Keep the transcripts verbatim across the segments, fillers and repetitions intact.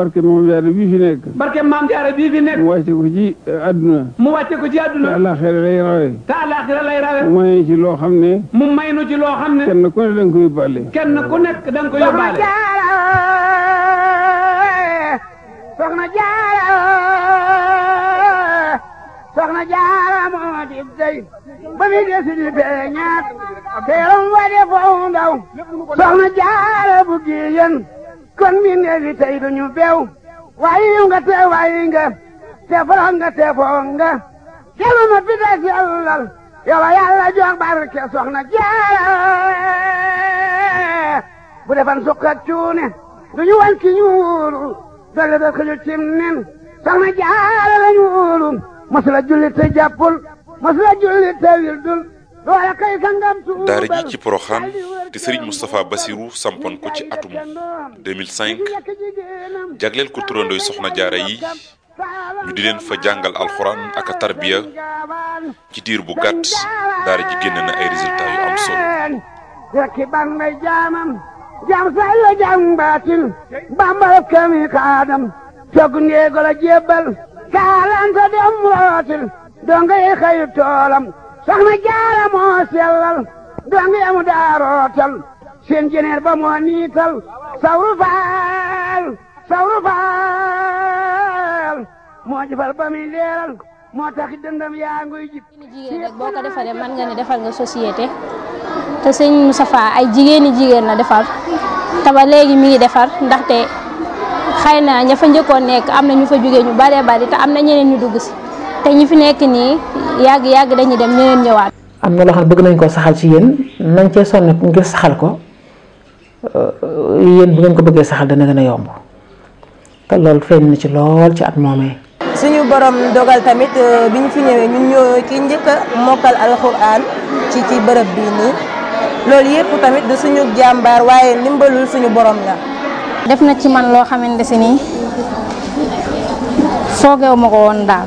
barke Maam Jaara bii fi nekk. barke Maam Jaara bii fi nekk. mu wàcce ko ci àdduna. mu wàcce ko ci àdduna. te àllaaxira lay rawe. te àllaaxira lay rawe. mu may ci loo xam ne. mu may nu ci loo xam ne. kenn ku ne da nga ko yóbbaale. kenn ku nekk da nga ko yóbbaale. Soxna Jaara Soxna Jaara moo di dey ba mi desi di beñaat teeram wa de foofu ndaw Soxna Jaara bu giyen kon mi neefi tey duñu beew waayi nga te waayi nga te foro nga te foo nga kelu ma fi des yàllal yow yàlla jox barke Soxna Jaara bu defan sukk ak cuune duñu wan ki ñuulu dolle da xëju cim nen Soxna Jaara la ñuulu masula julli te jàppul masula julli te wildul loola kay sangam suubal daara ji ci Porokhane te Serigne Moustapha Bassirou sampoon ko ci atum deux mille cinq jagleel ko turandooy Soxna Jaara yi ñu di leen fa jàngal alxuraan ak tarbiya ci diir bu gàtt daara ji génn na ay résultats yu am solo. rekki ban may jaamam jaam say la jaam baatin bambal kami kaadam cog ndeego la jébbal kaalanta dem rootil donga yi xayu toolam Soxna Jaara moo sellal donga yamu daa rootal seen jeneer ba moo niital sawru faal sawru faal moo jëfal ba muy leeral moo tax dëndam yaa nguy jib jigéen rek boo ko defalee mën nga ne defal nga société te sëñ Moustapha ay jigéeni jigéen la defar te ba léegi mi ngi defar ndaxte xëy na ña fa njëkkoon nekk am na ñu fa jógee ñu baree bari te am na ñeneen ñu dugg si te ñi fi nekk nii yàgg yàgg dañuy dem ñeneen ñëwaat. am na loo xam ne bëgg nañ koo saxal ci yéen nañ cee sonn ngir saxal ko yéen bu ngeen ko bëggee saxal dana gën a yomb te loolu feeñ na ci lool ci at moomee. suñu borom dogal tamit bi ñu fi ñëwee ñun ñoo ki njëkk a mokkal alxuraan ci ci bërëb bii nii loolu yëpp tamit du suñu jàmbaar waaye ndimbalul suñu borom la. def na ci man loo xamante si nii foogeewu ma ko woon daal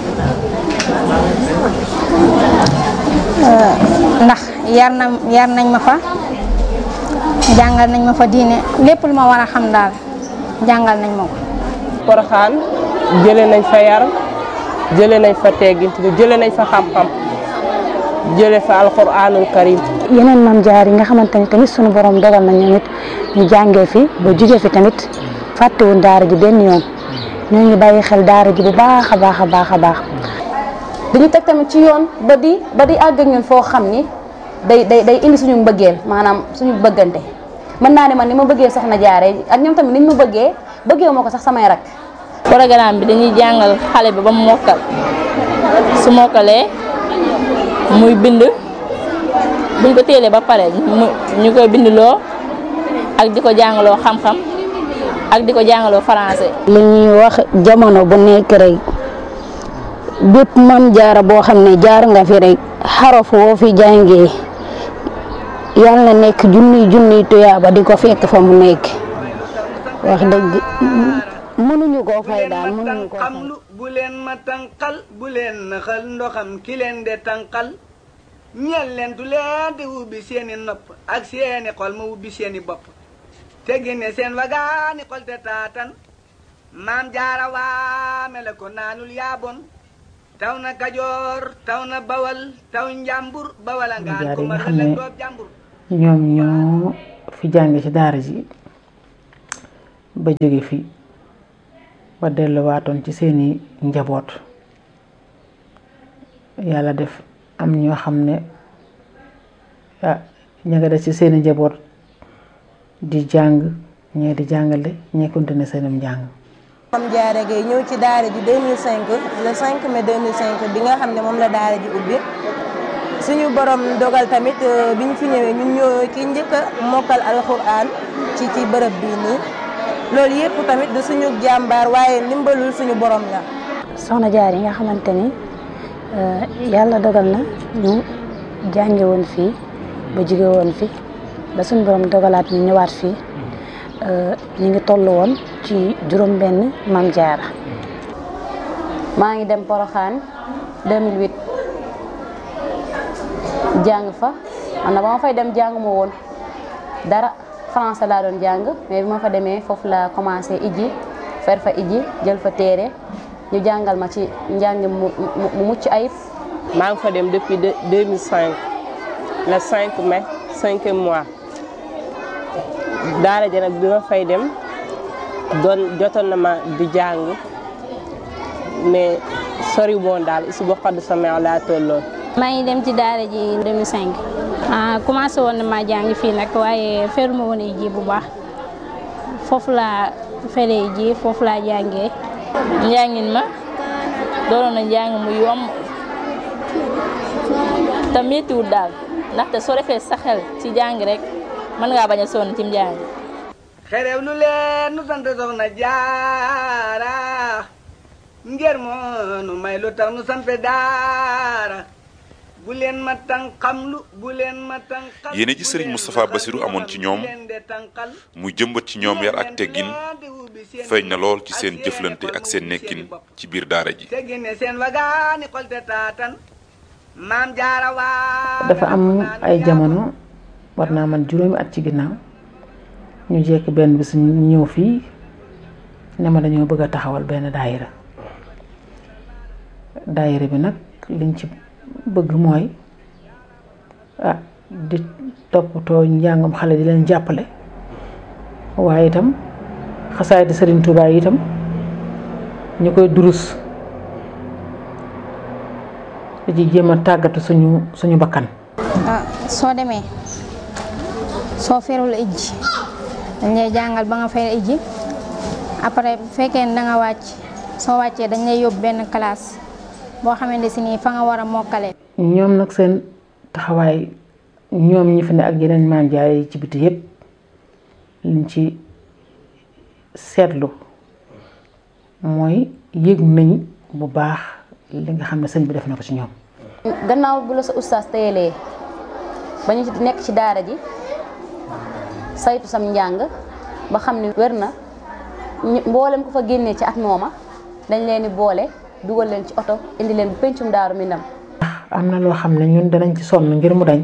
ndax yar na yar nañ ma fa jàngal nañ ma fa diine lépp lu ma war a xam daal jàngal nañ ma ko. Porokhane jëlee nañ fa yar jëlee nañ fa teggin jëlee nañ fa xam-xam jëlee fa alxuraanul karim. yeneen maam jaar yi nga xamante ni tamit sunu borom dogal na ñoom it ñu jàngee fi ba jugee fi tamit fàttewuñ daara ji benn yoon ñoo ngi bàyyi xel daara ji bu baax a baax a baax a baax. dañu teg tamit ci yoon ba di ba di àgg ak ñun foo xam ni day day day indi suñu mbëggeel maanaam suñu bëggante mën naa ne man ni ma bëggee Soxna Jaara ak ñoom tamit niñ ma bëggee bëggee moo ko sax samay rak. programme bi dañuy jàngal xale bi ba mu mokkal su mokkalee muy bind buñ ko téelee ba pare ñu koy bindloo ak di ko jàngaloo xam-xam ak di ko jàngaloo français. li ñuy wax jamono bu nekk rek bépp Maam Jaara boo xam ne jaar nga fi rek xaraf woo fi jàngee yal na nekk junniy junniy tuyaaba di ko fekk fa mu nekk wax dëgg mënuñu koo fay daal mënuñu koo fay. bu leen ma tànqal bu leen naxal ndoxam ki leen de tànqal ñeel leen du leen di ubbi seeni nopp ak seeni xol ma ubbi seeni bopp te génne seen wagaani xol te taatan Maam Jaara waame la ko naanul yaabon taw na Kajoor taw na Bawal taw Njàmbur Bawala ngaan ko ma la doob Njàmbur. ñoom ñoo fi jànge ci daara ji ba jóge fi ba delluwaatoon ci seeni njaboot yàlla def am ñoo xam ne ah ña nga des ci seeni njaboot di jàng ñee di jàngale ñee continuer seenum njàng. Maam Jaara Gaye ñëw ci daara ji deux mille cinq le cinq mai deux mille cinq bi nga xam ne moom la daara ji ubbi suñu borom dogal tamit bi ñu fi ñëwee ñun ñoo ki njëkk a mokkal alxuraan ci ci bërëb bii nii loolu yëpp tamit du suñu jàmbaar waaye ndimbalul suñu borom la. Soxna Jaara yi nga xamante ni yàlla dogal na ñu jànge woon fii ba jóge woon fi ba suñu borom dogalaat ñu ñëwaat fii ñu ngi toll woon ci juróom benn Maam Jaara. maa ngi dem Porokhane deux mille huit jàng fa man na ba ma fay dem jàng ma woon dara français laa doon jàng mais bi ma fa demee foofu la commencé ijji fer fa iji jël fa téere ñu jàngal ma ci njàng mu mu mucc ayib. maa ngi fa dem depuis deux mille cinq le cinq mai cinquième mois daara ja nag bi ma fay dem doon jotoon na ma di jàng mais sori woon daal si boo xadd sama laa tolloon. maa ngi dem ci daara ji deux mille cinq ah commencé woon na maa jàng fii nag waaye feruma woon ji bu baax foofu laa feree ji foofu laa jàngee. njàngin ma doonoon na njàng mu yomb te méttiwul daal ndaxte soo defee sa xel ci jàng rek mën ngaa bañ a sonn ci njàng. xerew lu leen nu sant soxna jaara ngir moo nu may lu tax nu sampe daara bu leen ma tànqamlu bu leen ma tànqal. yéene ji Serigne Moustapha Bassirou amoon ci ñoom muy jëmbat ci ñoom yar ak teggin feeñ na lool ci seen jëflante ak seen nekkin ci biir daara ji. dafa am ay jamono war naa man juróomi at ci ginnaaw ñu jekk benn bis ñu ñëw fii ne ma dañoo bëgg a taxawal benn daayira daayira bi nag liñ ci bëgg mooy ah di toppatoo njàngam xale di leen jàppale waaye itam xasaay di Serigne Touba yi itam ñu koy durus di ci jéem a tàggatu suñu suñu bakkan. ah soo demee soo ferul ijji dañ lay jàngal ba nga fer ijji après bu fekkee ne da nga wàcc soo wàccee dañ lay yóbbu benn classe boo xamante si nii fa nga war a mokkale. ñoom nag seen taxawaay ñoom ñi fi ne ak yeneen maam Jaara yi ci biti yépp liñ ci seetlu mooy yëg nañ bu baax li nga xam ne sëñ bi def na ko ci ñoom. gannaaw bu la sa ustaas téyelee ba ñu nekk ci daara ji saytu sam njàng ba xam ni wér na mboolem ko fa génnee ci at mooma dañ leen di boole dugal leen ci oto indi leen bu pencum Daaru Minam. am na loo xam ne ñun danañ ci sonn ngir mu dañ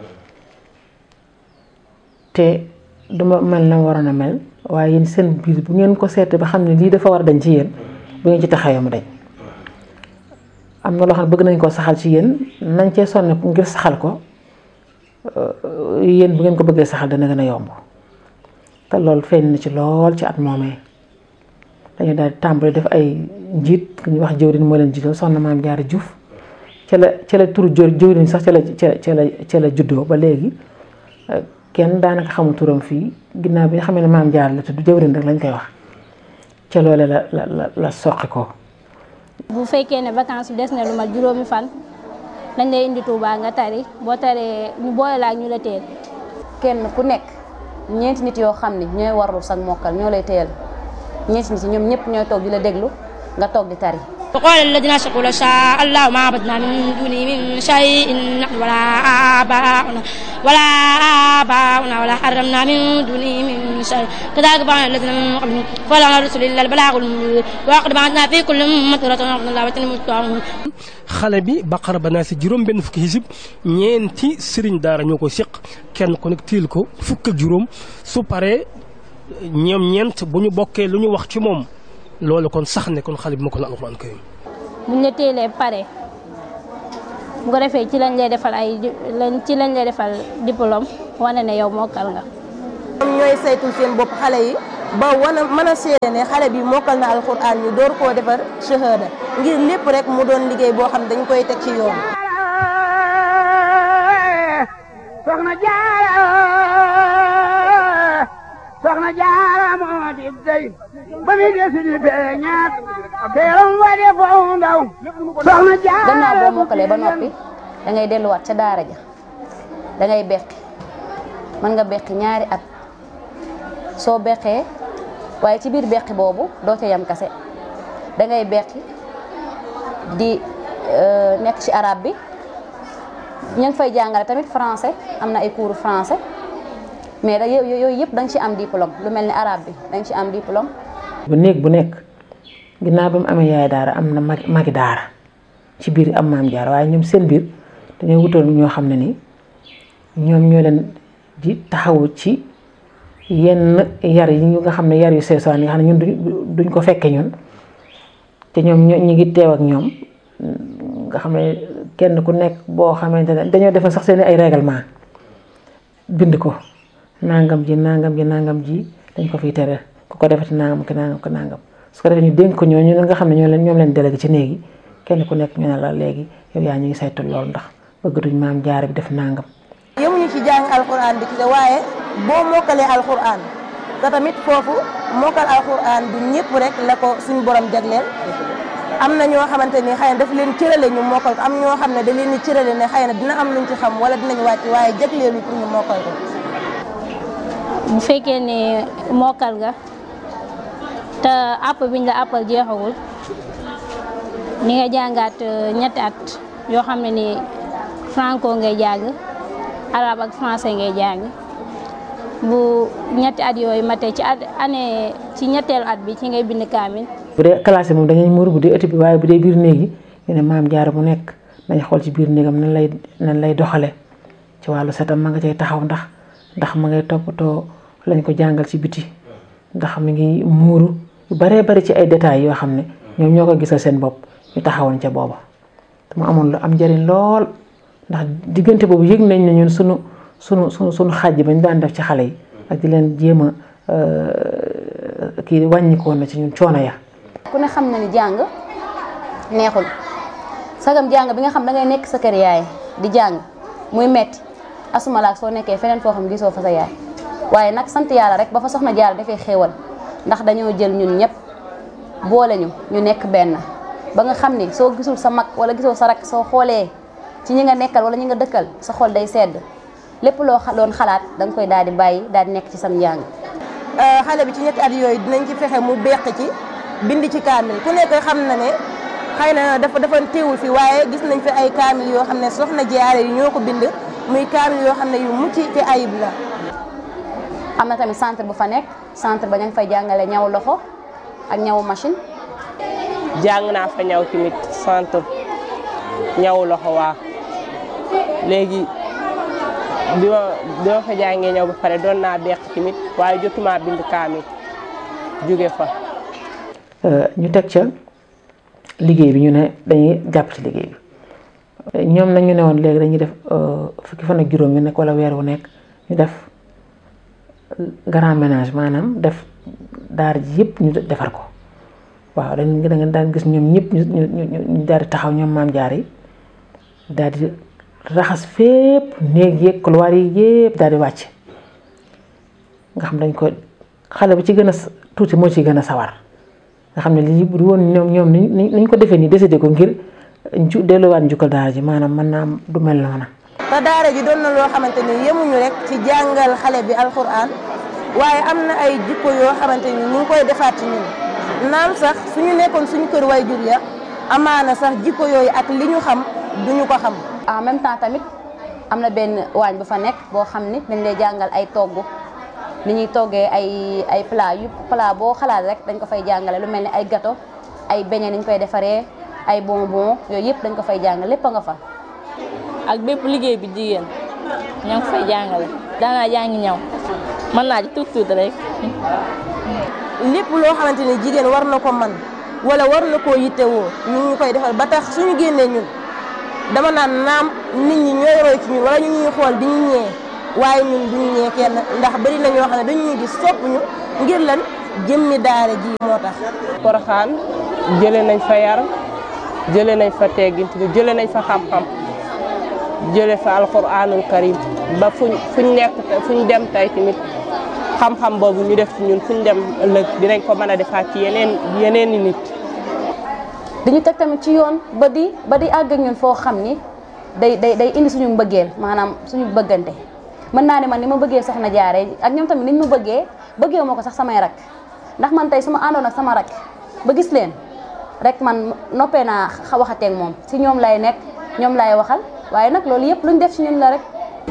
te duma mel na waroon a mel waaye yéen seen biir bu ngeen ko seetee ba xam ne lii dafa war a dañ ci yéen bu ngeen ci taxawee mu dañ. am na loo xam ne bëgg nañ koo saxal ci yéen nañ cee sonn ngir saxal ko yéen bu ngeen ko bëggee saxal dana gën a yomb te loolu feeñ na ci lool ci at moomee dañu daal di tàmbali def ay njiit ku ñuy wax jëwriñ moo leen jiitoo soxna Maam Jaara Juuf ca la ca la turu jëwriñ sax ca la ca la ca la juddoo ba léegi kenn daanaka xamul turam fii ginnaaw bi nga xam ne Maam Jaara la tudd jëwriñ rek lañ koy wax ca loole la la la la soqi ko. bu fekkee ne vacances bi des na lu mat juróomi fan dañ lay indi Touba nga tari boo taree ñu boole la ak ñu la teel. kenn ku nekk ñeenti nit yoo xam ne ñooy warlu sag mokkal ñoo lay teel ñeenti nit ñoom ñëpp ñooy toog di la déglu nga toog di tari. وقال الذين أشركوا لو شاء الله ما عبدنا من دونه من شيء نحن ولا آباؤنا ولا آباؤنا ولا حرمنا من دونه من شيء كذلك فعل الذين من قبلهم فلا على الرسل إلا البلاغ المبين ولقد بعثنا في كل أمة رسولا أن الله وتنموا xale bi Baqara ba naa si juróom benn fukki xisib ñeenti sëriñ daara ñoo ko seq kenn ku nekk tiil ko fukk ak juróom su paree ñoom ñeent bu ñu bokkee lu ñu wax ci moom loolu kon sax ne kon xale bi ma ko la alxuraan karim buñ la teelee pare bu ko defee ci lañ lay defal ay ci lañ lay defal diplôme wane ne yow mokkal nga. ñoom ñooy saytul seen bopp xale yi ba wana mën a seede ne xale bi mokkal na alxuraan ñu door koo defar shahada ngir lépp rek mu doon liggéey boo xam dañ koy teg ci yoon. soxna Jaara soxna Jaara moo di dey ba mi desi di feeñaat teeram wa de foo ndaw soxna Jaara gannaaw boo mokkalee ba noppi da ngay delluwaat ca daara ja da ngay beqi mën nga beqi ñaari at soo beqee waaye ci biir beqi boobu doo ca yam kase da ngay beqi di nekk ci arabe bi ñu ngi fay jàngale tamit français am na ay cours français mais da yooyu yëpp da nga ci am diplôme lu mel ni arabe bi da nga ci am diplôme. bu néeg bu nekk ginnaaw ba mu amee yaay daara am na mag magi daara ci biir am maam Jaara waaye ñoom seen biir dañoo wutal ñoo xam ne ni ñoom ñoo leen di taxawu ci yenn yar yi ñu nga xam ne yar yu seesaan yi nga xam ne ñun duñ ko fekke ñun te ñoom ñu ngi teew ak ñoom nga xam ne kenn ku nekk boo xamante ne dañoo defal sax seen ay règlement bind ko nangam ji nangam ji nangam ji dañ ko fiy tere ku ko defati nangam ko nangam ko nangam su ko defee ñu dénk ko ñooñu nga xam ne ñoo leen ñoom leen délégué ci néegi kenn ku nekk ñu ne la léegi yow yaa ñu ngi saytu loolu ndax bëgg duñ maam jaare bi def nangam. yemuñu ci jàng alxuraan bi ci waaye boo mokkalee alxuraan te tamit foofu mokkal alxuraan du ñëpp rek la ko suñu borom jagleel am na ñoo xamante ni xëy na daf leen cërale ñu mokkal ko am ñoo xam ne da leen di cërale ne xëy na dina am luñ ci xam wala dinañ wàcc waaye jagleelu pour ñu mokkal ko. bu fekkee ne mokkal nga te àpp biñ la àppal jeexagul ni nga jàngaat ñetti at yoo xam ne ni franco ngay jàng arabe ak français ngay jàng bu ñetti at yooyu matee ci at année ci ñetteelu at bi ci ngay bind kaamil. bu dee classe moom dañuy muur bu dee ëtt bi waaye bu dee biir néegi ñu ne maam jaara bu nekk nañ xool ci biir néegam nan lay nan lay doxale ci wàllu setam ma nga cay taxaw ndax ndax ma ngay toppatoo lañ ko jàngal ci biti ndax mi ngi muuru yu baree bari ci ay détails yoo xam ne ñoom ñoo ko gisal seen bopp ñu taxawoon ca booba te mu amoon lu am njëriñ lool ndax diggante boobu yëg nañ ne ñun sunu sunu sunu sunu xàjj bañ daan def ci xale yi ak di leen jéem a kii wàññikoon na ci ñun coono ya. ku ne xam na ni jàng neexul sagam jàng bi nga xam da ngay nekk sa kër yaay di jàng muy metti asuma laak soo nekkee feneen foo xam gisoo fa sa yaay waaye nag sant yàlla rek ba fa soxna Jaara dafay xéewal ndax dañoo jël ñun ñëpp boole ñu ñu nekk benn ba nga xam ni soo gisul sa mag wala gisoo sa rak soo xoolee ci ñi nga nekkal wala ñi nga dëkkal sa xol day sedd lépp loo doon xalaat da nga koy daal di bàyyi daal di nekk ci sam njàng. xale bi ci ñetti at yooyu dinañ ci fexe mu beq ci bind ci kaamil ku nekk xam na ne xëy na dafa dafa teewul fi waaye gis nañ fi ay kaamil yoo xam ne soxna Jaara yi ñoo ko bind muy kaamil yoo xam ne yu mucc ci ayib la. am na tamit centre bu fa nekk centre ba ña ngi fay jàngale ñaw loxo ak ñawu machine. jàng naa fa ñaw tamit centre ñaw loxo waa léegi bi ma bi ma fa jàngee ñaw ba pare doon naa beq tamit waaye jotuma bind kaamil jóge fa. ñu teg ca liggéey bi ñu ne dañuy jàpp ci liggéey bi ñoom nag ñu ne woon léegi dañuy def fukki fan ak juróom yu nekk wala weer wu nekk ñu def grand ménage maanaam def daar ji yëpp ñu defar ko waaw dañ da nga daan gis ñoom ñëpp ñu ñu ñu daal di taxaw ñoom maam jaar yi daal di raxas fépp néeg yeeg couloir yi yëpp daal di wàcc nga xam dañ ko xale bi ci gën a tuuti moo ci gën a sawar nga xam ne lii bu woon ñoom ñoom ni ñu ko defee nii décidé ko ngir ju delluwaat njukkal daara ji maanaam mën naa du mel noona. te daara ji doon na loo xamante ni yemuñu rek ci jàngal xale bi alxuraan waaye am na ay jikko yoo xamante ni ñu ngi koy defaat ci ñun naam sax suñu nekkoon suñu kër way jur ya amaana sax jikko yooyu ak li ñu xam duñu ko xam. en même temps tamit am na benn waañ bu fa nekk boo xam ni dañ lay jàngal ay togg ni ñuy toggee ay ay plat yu plat boo xalaat rek dañ ko fay jàngale lu mel ni ay gâteau ay beignet ni ñu koy defaree ay bonbon yooyu yëpp dañ ko fay jàngale lépp a nga fa. ak bépp liggéey bi jigéen ñoo ngi fay jàngale daanaa jàngi ñaw mën naa ci tuut tuut rek. lépp loo xamante ni jigéen war na ko man wala war na koo yittewoo ñu ngi koy defal ba tax suñu génnee ñun dama naan naam nit ñi ñooy roy ci ñun wala ñu ñuy xool di ñu ñee waaye ñun duñu ñee kenn ndax bari na ñoo xam ne dañu ñuy gis sopp ñu ngir lan jëmmi daara ji moo tax. Porokhane jëlee nañ fa yar jëlee nañ fa teggin jëlee nañ fa xam-xam jëlee fa alxuraanul karim ba fuñ fuñ nekk fuñ dem tey tamit xam-xam boobu ñu def ci ñun fuñ dem ëllëg dinañ ko mën a defaat ci yeneen yeneen i nit. dañu teg tamit ci yoon ba di ba di àgg ak ñun foo xam ni day day day indi suñu mbëggeel maanaam suñu bëggante mën naa ne man ni ma bëggee soxna Jaara ak ñoom tamit niñ ma bëggee bëggee moo ko sax samay rak ndax man tey su ma àndoon ak sama rak ba gis leen rek man noppee naa waxateeg moom si ñoom lay nekk ñoom lay waxal waaye nag loolu yëpp luñ def ci ñun la rek.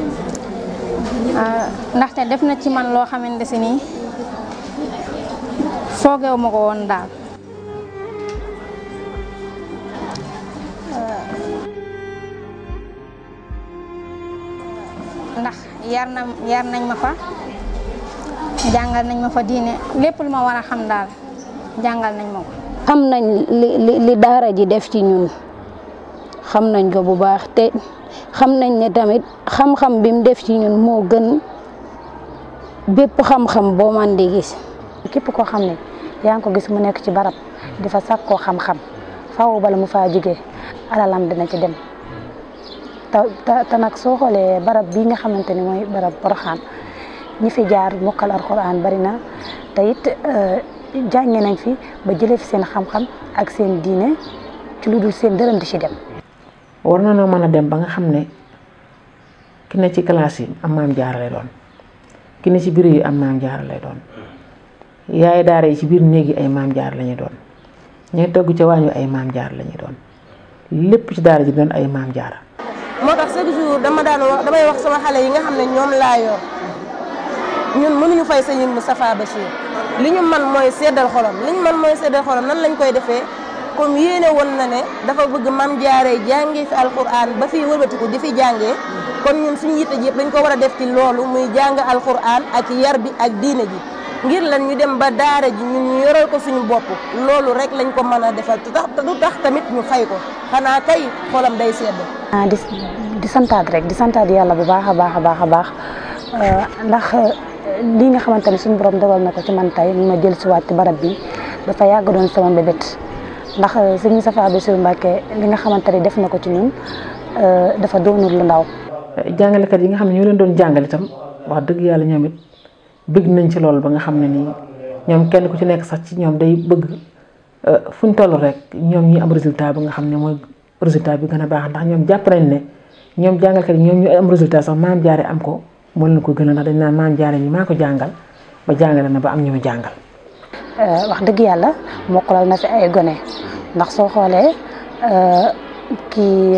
ndaxte def na ci man loo xamante si nii foogeewu ma ko woon daal. ndax yar na yar nañ ma fa jàngal nañ ma fa diine lépp lu ma war a xam daal jàngal nañ ma ko. xam nañ li li li daara ji def ci ñun xam nañ ko bu baax te xam nañ ne tamit xam-xam bi mu def ci ñun moo gën bépp xam-xam boo man di gis. képp koo xam ne yaa ngi ko gis mu nekk ci barab di fa sàkkoo xam-xam faaw bala mu faa jógee alalam dina ci dem te te nag soo xoolee barab bii nga xamante ni mooy barab Porokhane ñi fi jaar mokkal alxuraan bari na te it jànge nañ fi ba jëlee fi seen xam-xam ak seen diine ci lu dul seen dërëm di ci dem. war na noo mën a dem ba nga xam ne ki ne ci classe yi am maam jaara lay doon ki ne ci biir yi am maam jaara lay doon yaay daara yi ci biir néeg yi ay maam jaara la ñuy doon ñooy togg ca waañu ay maam jaara la ñuy doon lépp ci daara ji doon ay maam jaara. moo tax chaque jour dama daan wax damay wax sama xale yi nga xam ne ñoom laa yor ñun mënuñu fay sëñ Moustapha Bachir li ñu man mooy seddal xolam li ñu man mooy seddal xolam nan lañ koy defee comme yéene woon na ne dafa bëgg maam jaaree jàngee fi alquran ba fii wëlbatiku di fi jàngee kon ñun suñu yitte ji yëpp dañ ko war a def ci loolu muy jàng alquran ak yar bi ak diine ji ngir lan ñu dem ba daara ji ñun ñu yoral ko suñu bopp loolu rek lañ ko mën a defal te tax du tax tamit ñu fay ko xanaa kay xolam day sedd. ah di di santaat rek di santaat yàlla bu baax a baax a baax a baax ndax lii nga xamante ne suñu borom dogal na ko ci man tey ma jël si waat ci barab bi dafa yàgg doon sama mbébét ndax sëñ Moustapha Bassirou Mbacké li nga xamante ne def na ko ci ñun dafa doonul lu ndaw. jàngalekat yi nga xam ne ñoo leen doon jàngal itam wax dëgg yàlla ñoom it bëgg nañ ci loolu ba nga xam ne nii ñoom kenn ku ci nekk sax ci ñoom day bëgg fu ñu toll rek ñoom ñi am résultat bi nga xam ne mooy résultat bi gën a baax ndax ñoom jàpp nañ ne ñoom jàngalkat yi ñoom ñu am résultat sax maam jaare am ko moo leen ko gën a ndax dañ naan maam jaare ñi maa ko jàngal ba jàngale na ba am ñu mu jàngal. wax dëgg yàlla mokkalal na fi ay gone ndax soo xoolee kii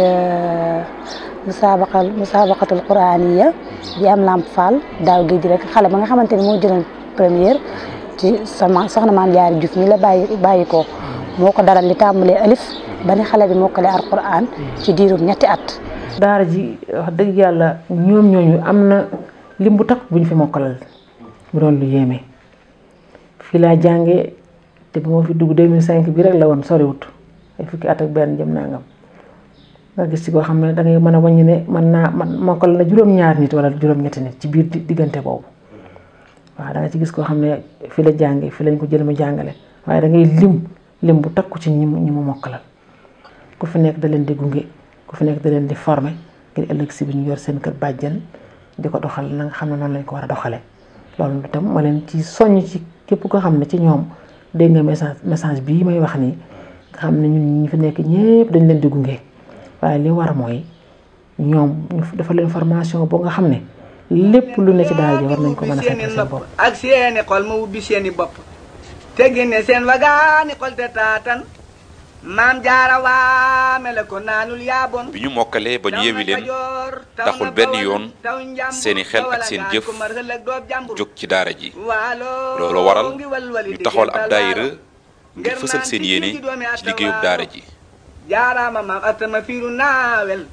musaabaqal musaabaqatul quraaniya bi am Lamp Fall daaw géej rek xale ba nga xamante ni moo jëloon première ci sama soxna maam Jaara Juuf mi la bàyyi bàyyi ko moo ko daral li tàmbalee alif ba ni xale bi mokkalee alquran ci diirum ñetti at. daara ji wax dëgg yàlla ñoom ñooñu am na lim bu takk bu ñu fi mokkalal mu doon lu yéeme fii laa jàngee te bu ma fi dugg deux mille cinq bi rek la woon soriwut ay fukki at ak benn jëm nangam nga gis ci koo xam ne da ngay mën a wàññi ne mën naa man mokkal na juróom-ñaar nit wala juróom-ñetti nit ci biir diggante boobu waaw da nga ci gis koo xam ne fi la jàngee fi lañ ko jël ma jàngale waaye da ngay lim lim bu takku ci ñi mu ñi mu mokkalal ku fi nekk da leen di gunge ku fi nekk da leen di former ngir ëllëg si bi ñu yor seen kër bàjjen di ko doxal na nga xam ne noonu lañ ko war a doxalee loolu itam ma leen ci soññ ci képp koo xam ne ci ñoom dégg nga message message bii may wax nii nga xam ne ñun ñi fi nekk ñëpp dañ leen di gunge waaye li war mooy ñoom ñu dafa leen formation boo nga xam ne lépp lu ne ci daal ji war nañ ko mën a fekk seen bopp ak seeni xol ma ubbi seeni bopp te génne seen wagaani xol te taatan maam jaara waame la ko naanul yaaboon bi ñu mokkalee ba ñu yewi leen taxul benn yoon seeni xel ak seen jëf jóg ci daara ji loolu waral ñu taxawal ab daayira ngir fësal seen yéene ci liggéeyub daara ji jaaraama maam atama fiiru naawel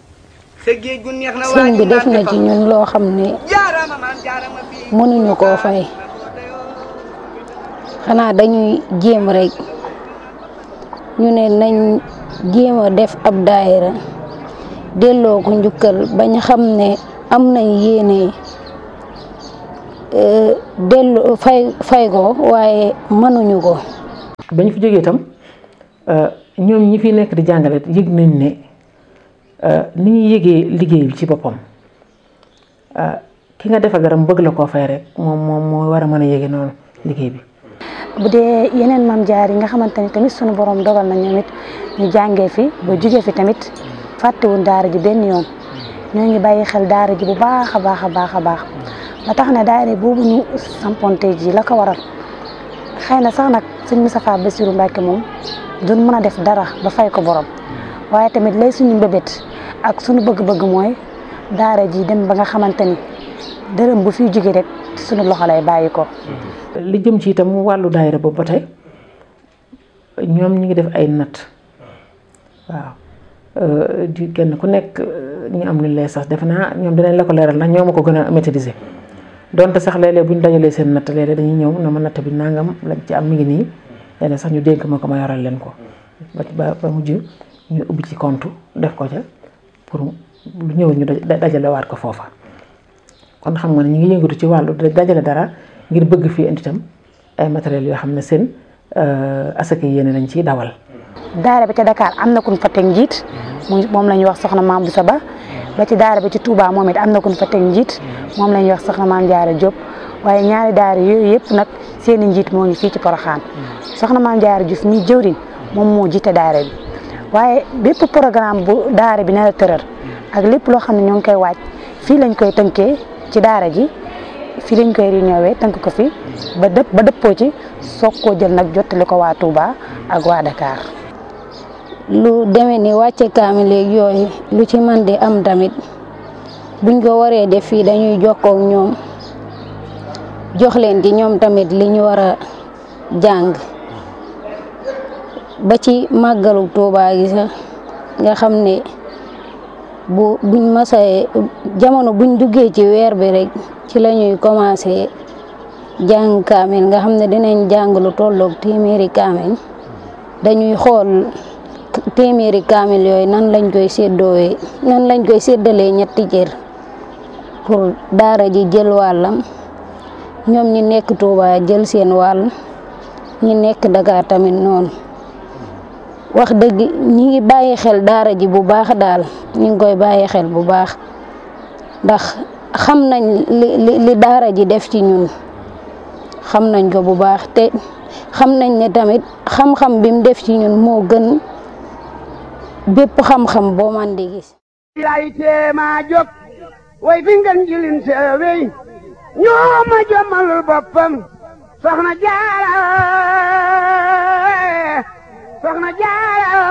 sëñ bi def na ci ñun loo xam ne mënuñu koo fay xanaa dañuy jéem rek ñu ne nañ jéem a def ab daayira delloo ko njukkal bañ xam ne am nañ yéene delloo fay fay ko waaye mënuñu ko. bañ fi jógee itam ñoom ñi fi nekk di jàngale yëg nañ ne ni ñuy yëgee liggéey bi ci boppam ki nga defa garam bëgg la koo fay rek moom moom moo war a mën a yëge noonu liggéey bi. bu dee yeneen maam jaar yi nga xamante ni tamit sunu borom dogal na ñoom it ñu jàngee fi ba jugee fi tamit fàttewuñ daara ji benn yoon ñoo ngi bàyyi xel daara ji bu baax a baax a baax a baax ba tax na daara boobu ñu samponte ji la ko waral xëy na sax nag sëñ Moustapha Bassirou Mbacké moom duñ mën a def dara ba fay ko borom waaye tamit lay suñu mbébét ak suñu bëgg-bëgg mooy daara ji dem ba nga xamante ni dërëm bu fiy jóge rek suñu loxo lay bàyyi ko. li jëm ci itam wàllu daayira boobu ba tey ñoom ñi ngi def ay natt waaw di kenn ku nekk ñu am lu lay sax defe naa ñoom dinañ la ko leeral ndax ñoo ma ko gën a maîtriser donte sax léeg-léeg bu ñu dajalee seen natt léeg-léeg dañuy ñëw na ma natt bi nangam lañ ci am mi ngi nii léeg-léeg sax ñu dénk ma ko ma yoral leen ko ba ba mujj ñu ubbi ci compte def ko ca pour lu ñëw ñu dajale waat ko foofa kon xam nga ne ñu ngi yëngatu ci wàllu dajale dara ngir bëgg fii indi tam ay matériels yoo xam ne seen asaka yéene lañ ciy dawal. daara bi ca Dakar am na ku ñu fa teg njiit moom la ñuy wax soxna Maam Boussa Ba ba ci daara bi ci Touba moom it am na ku ñu fa teg njiit moom la ñuy wax soxna Maam Jaara Diop waaye ñaari daara yooyu yëpp nag seen i njiit moo ngi fii ci Porokhane soxna Maam Jaara Diouf mi jëwriñ moom moo jiite daara bi waaye bépp programme bu daara bi nar a tëral ak lépp loo xam ne ñoo ngi koy waaj fii lañ koy tënkee ci daara ji fii lañ koy réunion tënk ko fi ba dëpp ba dëppoo ci soog koo jël nag jottali ko waa Touba ak waa Dakar. lu demee ni wàcce kaamil léegi yooyu lu ci man di am tamit buñ ko waree def fii dañuy jokkoo ak ñoom jox leen ci ñoom tamit li ñu war a jàng ba ci màggalu Touba gi sax nga xam ne bu buñ masee jamono buñ duggee ci weer bi rek ci la ñuy commencé jàng kaamil nga xam ne dinañ jàng lu tolloog téeméeri kaamil dañuy xool téeméeri kaamil yooyu nan lañ koy séddoowee nan lañ koy séddalee ñetti cër pour daara ji jël wàllam ñoom ñi nekk Touba jël seen wàll ñi nekk Dakar tamit noonu wax dëgg ñi ngi bàyyi xel daara ji bu baax daal ñi ngi koy bàyyi xel bu baax ndax xam nañ li li daara ji def ci ñun xam nañ ko bu baax te xam nañ ne tamit xam-xam bi mu def ci ñun moo gën bépp xam-xam boo man di gis. lay teema jóg way fi ngeen jilin seewey ñoo ma jommalul boppam soxna Jaara soxna Jaara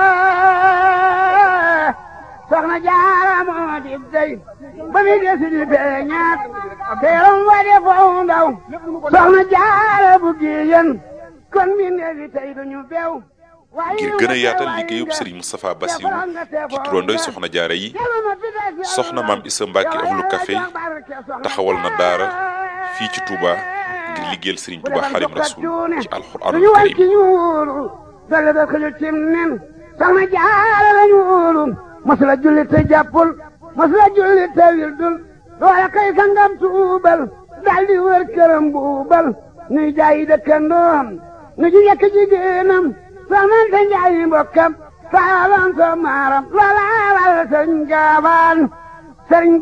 soxna Jaara moo di dey ba mi desi di beñaat teeram wa de foo ndaw soxna Jaara bu giyen kon mi neefi tey duñu beew ngir gën a yaatal liggéeyub Serigne Moustapha Bassirou ci turandooy soxna jaara yi soxna maam Issa Mbacke ahlu café taxawal na daara fii ci Touba ngir liggéeyal Serigne Touba Xaadimu Rasuul ci alxuraanul karim dale da xëju cim nen soxna jaara lañu wóolu masula julli te jàppul masula julli te wildul loola kay sangam tuubal daldi wër këram buubal nuy jaayi dëkkandoom nu ji yekk jigéenam soxnante njaayi mbokkam saalan so maaram loola wal sëriñ gaawaan sëriñ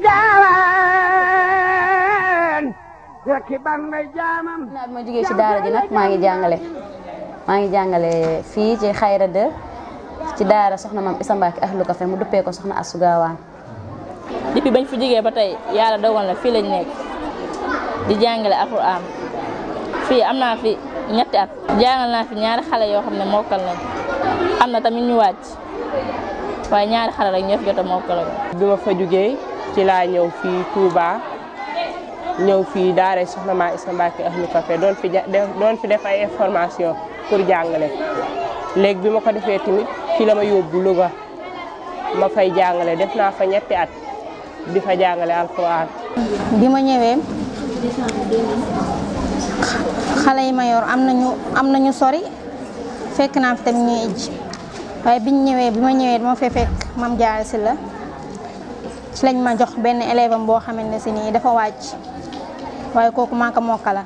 gaawaan rekki ban may jaamam naa bi ma jógee ci daara ji nag maa ngi jàngale maa ngi jàngale fii ci Xayra de ci daara soxna maam Issa Mbacke ahlu café mu duppee ko soxna Astou Gawane. depuis bañ fi jógee ba tey yàlla dogal na fii lañ nekk di jàngale alxuraan fii am naa fi ñetti at jàngal naa fi ñaari xale yoo xam ne mokkal nañ am na tamit ñu wàcc waaye ñaari xale rek ñoo fi jot a mokkal. bi ma fa jógee ci laa ñëw fii Touba ñëw fii daara soxna maam Issa Mbacke ahlu café doon fi doon fi def ay information pour jàngale léegi bi ma ko defee tamit fii la ma yóbbu Louga ma fay jàngale def naa fa ñetti at di fa jàngale alxuraan. bi ma ñëwee xale yi ma yor am nañu am nañu sori fekk naa fi tamit ñuy ij waaye biñ ñëwee bi ma ñëwee dama fee fekk Mame Diarra Sylla ci lañ ma jox benn élève am boo xamante ne si nii dafa wàcc waaye kooku maa ko mokkala.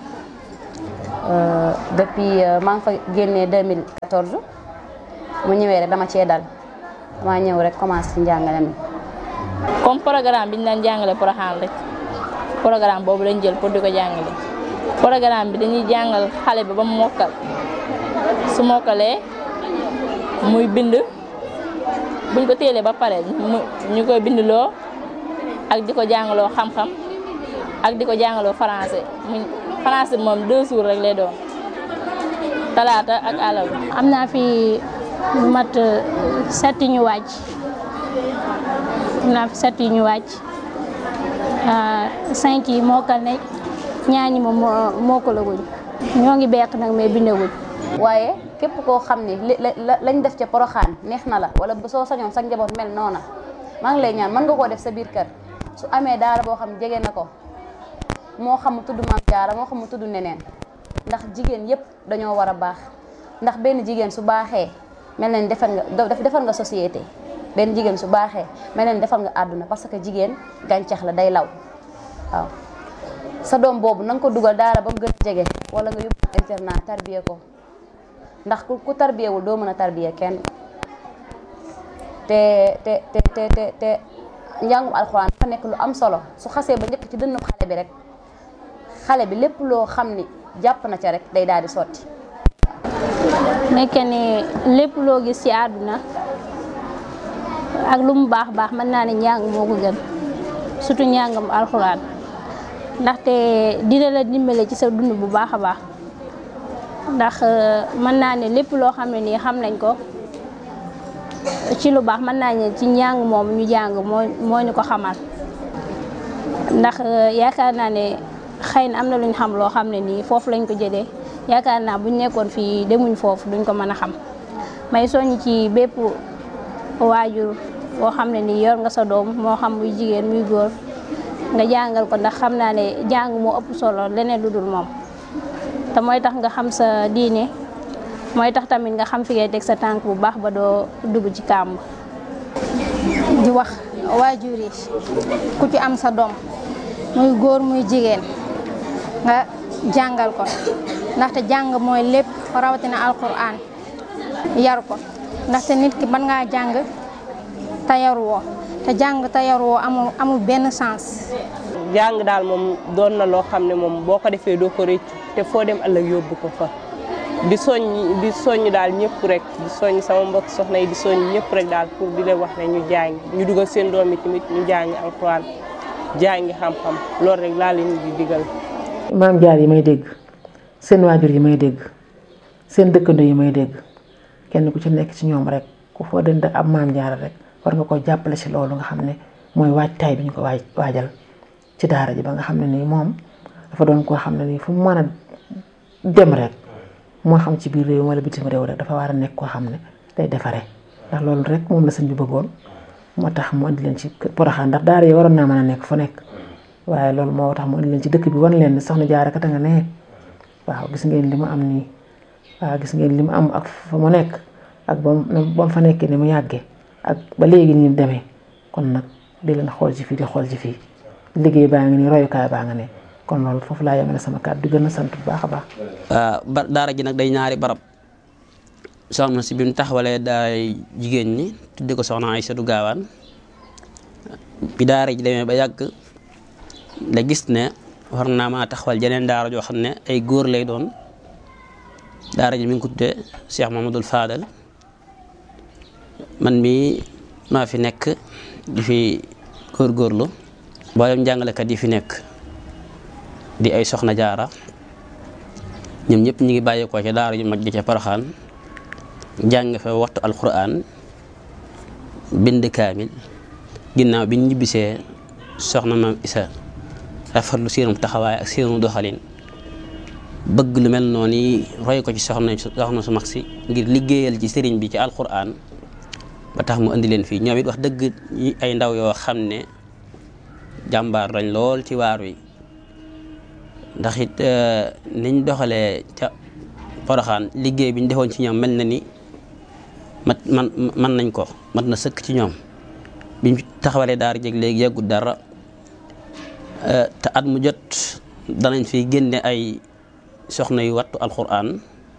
depuis maa ngi fa génnee deux mille quatorze mu ñëwee rek dama cee dal dama ñëw rek commencé ci njàngale mi. comme programme bi ñu daan jàngale Porokhane rek programme boobu lañ jël pour di ko jàngale programme bi dañuy jàngal xale bi ba mu mokkal su mokkalee muy bind buñ ko téelee ba pare ñu koy bindloo ak di ko jàngaloo xam-xam ak di ko jàngaloo français mu français moom deux jours rek lay doon talaata ak àllarba. am naa fi lu mat set yu ñu wàcc am naa fi set yu ñu wàcc cinq yi mokkal nañ ñaar ñi moom mokkalaguñ ñoo ngi beq nag mais bindaguñ. waaye képp koo xam ni li lañ def ca Porokhane neex na la wala soo sañoon sa njaboot mel noona maa ngi lay ñaan mën nga koo def sa biir kër su amee daara boo xam jege na ko moo xam mu tudd Maam Jaara moo xam mu tudd neneen ndax jigéen yépp dañoo war a baax ndax benn jigéen su baaxee mel na ni defar nga defar nga société benn jigéen su baaxee mel na ni defar nga àdduna parce que jigéen gàncax la day law waaw sa doom boobu na nga ko dugal daara ba mu gën a jege wala nga yóbbu internat tarbiye ko ndax ku ku tarbiyewul doo mën a tarbiye kenn te te te te te te njàngum alxuraan dafa nekk lu am solo su xasee ba njëkk ci dënnu xale bi rek xale bi lépp loo xam ni jàpp na ca rek day daal di sotti. nekk ni lépp loo gis ci àdduna ak lu mu baax baax mën naa ne njàng moo ko gën surtout njàngam alxuraan ndaxte dina la dimbale ci sa dund bu baax a baax ndax mën naa ne lépp loo xam ne nii xam nañ ko ci lu baax mën naa ne ci njàng moom ñu jàng moo moo ñu ko xamal ndax yaakaar naa ne xëy na am na lu ñu xam loo xam ne nii foofu lañ ko jëlee yaakaar naa buñ nekkoon fii demuñ foofu duñ ko mën a xam may soññ ci bépp waajur boo xam ne nii yor nga sa doom moo xam muy jigéen muy góor nga jàngal ko ndax xam naa ne jàng moo ëpp solo leneen lu dul moom te mooy tax nga xam sa diine mooy tax tamit nga xam fi ngay teg sa tànk bu baax ba doo dugg ci kàmb. di wax waajur yi ku ci am sa doom muy góor muy jigéen nga jàngal ko ndaxte jàng mooy lépp rawatina alquran yar ko ndaxte nit ki ban ngaa jàng te yaruwoo te jàng te yaruwoo amul amul benn sens. jàng daal moom doon na loo xam ne moom boo ko defee doo ko rëccu te foo dem ëllëg yóbbu ko fa di soññ di soññ daal ñëpp rek di soññ sama mbokk soxna yi di soññ ñëpp rek daal pour di leen wax ne ñu jàng ñu dugal seen doom yi tamit ñu jàngi alxuraan jàngi xam-xam loolu rek laa leen di digal. maam jaar yi may dégg seen waajur yi may dégg seen dëkkandoo yi may dégg kenn ku ci nekk ci ñoom rek ku foo dënd ab maam jaar rek war nga ko jàppale ci loolu nga xam ne mooy waajtaay bi ñu ko waaj waajal ci daara ji ba nga xam ne nii moom dafa doon koo xam ne nii fu mu mën a dem rek moo xam ci biir réew wala bitim réew rek dafa war a nekk koo xam ne day defaree ndax loolu rek moom la sëñ bi bëggoon moo tax mu andi leen ci Porokhane ndax daara yi waroon naa mën a nekk fu nekk waaye loolu moo tax mu andi leen ci dëkk bi wan leen ne soxna Jaara kat nga ne waaw gis ngeen li mu am nii waaw gis ngeen li mu am ak fa mu nekk ak ba mu fa nekkee ni mu yàggee ak ba léegi ni mu demee kon nag di leen xool ci fii di xool ci fii liggéey baa ngi nii royukaay baa nga ne kon loolu foofu laa yemale sama kàddu di gën a sant bu baax a baax. waaw daara ji nag day ñaari barab soxna si bi mu taxawalee daay jigéen ñi tudde ko soxna Aysatu Gaawaan bi daara ji demee ba yàgg la gis ne war naa maa taxawal jeneen daara joo xam ne ay góor lay doon daara ji mi ngi ko tuddee Cheikh Mamadou Fadal man mii maa fi nekk di fi góorgóorlu mboolem jàngalekat yi fi nekk di ay soxna jaara ñoom ñëpp ñu ngi bàyyeekoo ca daara ju mag ji ca Porokhane jàng fa waxtu alquran bind kaamil ginnaaw bi ñu ñibbisee soxna maam Isa rafetlu seenum taxawaay ak seenu doxalin bëgg lu mel noonu yi roy ko ci soxna soxna su mag si ngir liggéeyal ci sëriñ bi ci alquran ba tax mu indi leen fii ñoom it wax dëgg ay ndaw yoo xam ne jàmbaar lañ lool ci waar wi ndax it niñ doxalee ca Porokhane liggéey bi ñu defoon ci ñoom mel na ni mat man man nañ ko mat na sëkk ci ñoom biñ taxawalee daara jeg léegi yàggut dara te at mu jot danañ fi génne ay soxna yu wattu alquran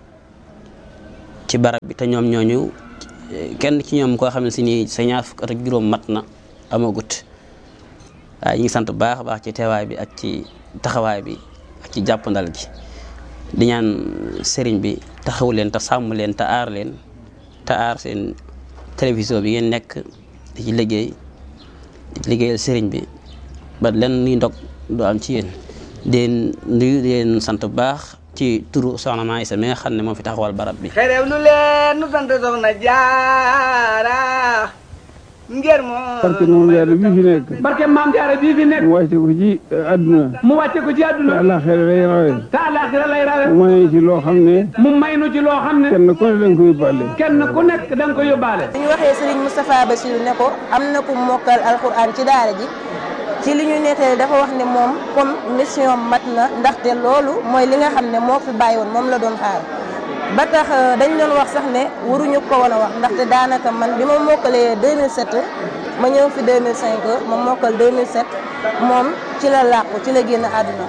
ci barab bi te ñoom ñooñu kenn ci ñoom koo xam ne si nii sa ñaar fukk at ak juróom mat na amagut waaye ñu ngi sant bu baax a baax ci teewaay bi ak ci taxawaay bi ak ci jàppandal gi di ñaan sëriñ bi taxawu leen te sàmm leen te aar leen te aar seen télévision bi ngeen nekk di ci liggéey di ci liggéeyal sëriñ bi ba len nuy ndog du am ci yéen di nuyu di leen sant bu baax ci turu soxna Maa Isa mi nga xam ne moo fi taxawal barab bi. xerew nu leen nu sant soxna Jaara ngir moo. barke maam Jaara bii fi nekk. barke maam Jaara bii fi nekk. mu wàcce ko ci àdduna. mu wàcce ko ci àdduna. te àllaaxira lay rawee. te àllaaxira lay rawee. mu may ci loo xam ne. mu may nu ci loo xam ne. kenn ku ne da nga ko yóbbaale. kenn ku nekk da nga ko yóbbaale. bu ñu waxee Serigne Moustapha Bassirou ne ko am na ku mokkal alxuraan ci daara ji ci li ñu nettali dafa wax ne moom comme mission mat na ndaxte loolu mooy li nga xam ne moo fi bàyyi woon moom la doon xaar ba tax dañ doon wax sax ne waruñu ko woon a wax ndaxte daanaka man bi ma mokkalee deux mille sept ma ñëw fi deux mille cinq ma mokkal deux mille sept moom ci la làqu ci la génn àdduna.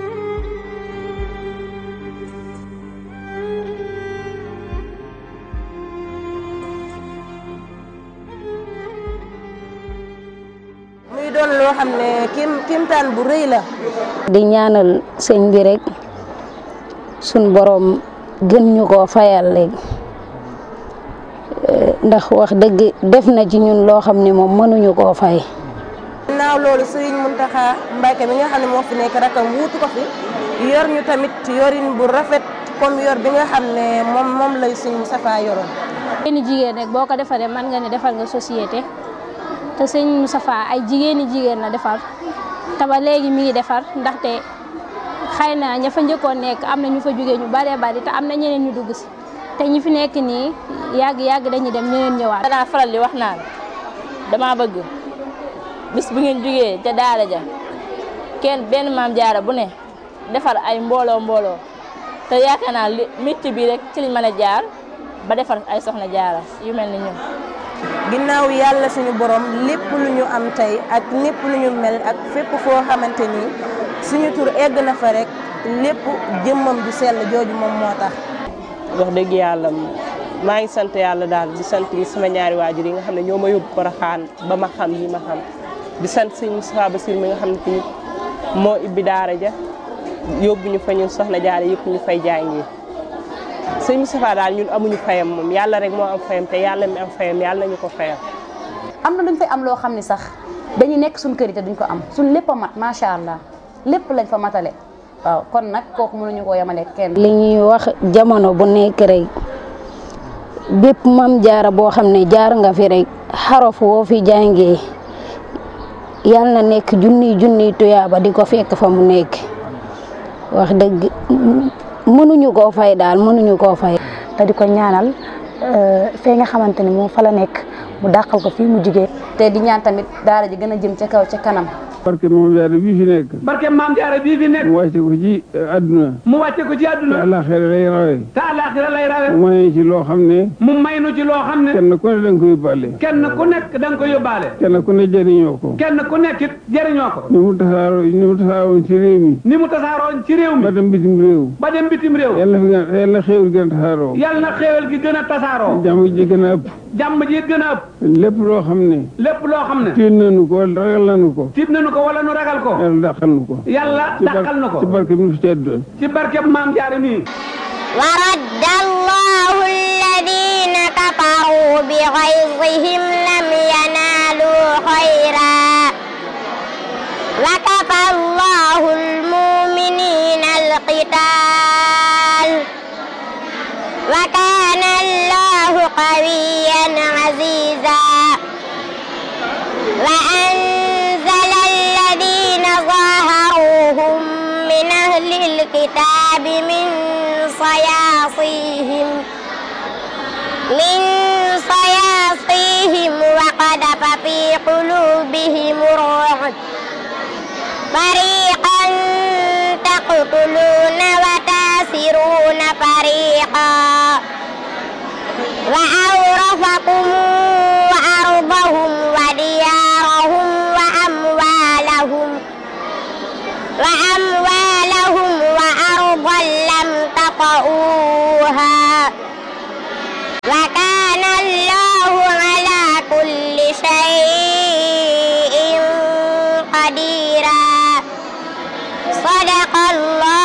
muy doon loo xam ne kim kimtaan bu rëy la. di ñaanal sëñ bi rek suñ borom gën ñu koo fayal léegi ndax wax dëgg def na ci ñun loo xam ne moom mënuñu koo fay. ginnaaw loolu Serigne Mountakha Mbacké mi nga xam ne moo fi nekk rakam wuutu ko fi yor ñu tamit yorin bu rafet comme yor bi nga xam ne moom moom lay Serigne Moustapha yoroon. jigéeni jigéen rek boo ko defaree mën nga ne defal nga société te sëñ Moustapha ay jigéeni jigéen la defar te ba léegi mi ngi defar ndaxte xëy na ña fa njëkkoon nekk am na ñu fa jógee ñu baree bari te am na ñeneen ñu dugg si te ñi fi nekk nii yàgg yàgg dañuy dem ñeneen ñëwaat. danaa faral di wax naan dama bëgg bis bu ngeen jógee te daara ja kenn benn maam jaara bu ne defar ay mbooloo mbooloo te yaakaar naa li métti bi rek ci liñ mën a jaar ba defar ay soxna jaara yu mel ni ñun. ginnaaw yàlla suñu borom lépp lu ñu am tey ak lépp lu ñu mel ak fépp foo xamante ni suñu tur egg na fa rek lépp jëmmam ju sell jooju moom moo tax. wax dëgg yàlla maa ngi sant yàlla daal di sant sama ñaari waajur yi nga xam ne ñoo ma yóbbu Porokhane ba ma xam yi ma xam di sant sëñ Moustapha Bassirou mi nga xam ne tamit moo ibbi daara ja yóbbu ñu fa ñun soxna jaara yëpp ñu fay jàngi sëñ Moustapha daal ñun amuñu fayam moom yàlla rek moo am fayam te yàlla mi am fayam yàlla nañu ko fayam. am na luñ fay am loo xam ne sax dañuy nekk suñ kër yi te duñ ko am suñ lépp a mat macha allah lépp lañ fa matale waaw kon nag kooku mënuñu koo yemale kenn. li ñuy wax jamono bu nekk rek bépp mam jaara boo xam ne jaar nga fi rek xaraf woo fi jàngee yal na nekk junniy junniy tuyaaba di ko fekk fa mu nekk wax dëgg mënuñu koo fay daal mënuñu koo fay. te di ko ñaanal fee nga xamante ni moom fa la nekk mu dàqal ko fii mu jigee te di ñaan tamit daara ji gën a jëm ca kaw ca kanam. barke maam jaara bii fi nekk. barke maam jaara bii fi nekk. mu wàcce ko ci àdduna. mu wàcce ko ci àdduna. te àllaaxira lay rawee. te àllaaxira lay rawee. mu may ci loo xam ne. mu may nu ci loo xam ne. kenn ku ne da nga ko yóbbaale. kenn ku nekk da nga ko yóbbaale. kenn ku ne jëriñoo ko. kenn ku nekk it jëriñoo ko. ni mu tasaaroo ni mu tasaaroon ci réew mi. ni mu tasaaroon ci réew mi. ba dem bitim réew. ba dem bitim réew. yàlla na fi yàlla na xéewal gën a tasaaroo. yàlla na xéewal gi gën a tasaaroo. jàmm ji gën a ëpp. jàmm ji gën a ëpp. lépp loo xam ne. lépp loo xam ne. tiit nañu ko wala ragal nañu ko. tiit nañu ko wala nu ragal ko. yàlla dàqal nu ko. yàlla dàqal nu ko. ci barke bi fi tedd. ci barke maam jaara mi. wa radda allahu alladina kafaru bi ghayzihim lam yanalu khayra wa kafa allahu almu'minina alqital wa kana allahu qawiyyan aziza wa anzala alladina zaharuhum min ahli alkitabi min صياصيهم من صياصيهم وقذف في قلوبهم الرعب فريقا تقتلون وتاسرون فريقا وأورثكم أرضهم وديارهم وأموالهم وأموالهم وأرضا لم تطئوها وكان الله على كل شيء قديرا صدق الله